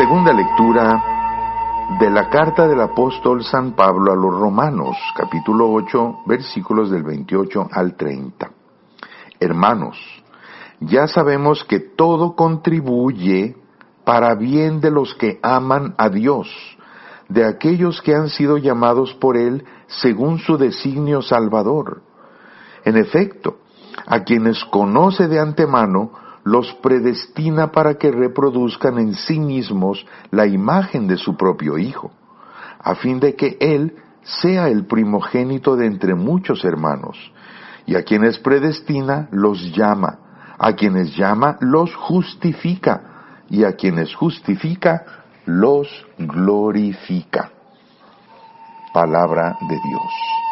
Segunda lectura de la carta del apóstol San Pablo a los Romanos, capítulo 8, versículos del 28 al 30. Hermanos, ya sabemos que todo contribuye para bien de los que aman a Dios, de aquellos que han sido llamados por Él según su designio salvador. En efecto, a quienes conoce de antemano, los predestina para que reproduzcan en sí mismos la imagen de su propio Hijo, a fin de que Él sea el primogénito de entre muchos hermanos. Y a quienes predestina, los llama. A quienes llama, los justifica. Y a quienes justifica, los glorifica. Palabra de Dios.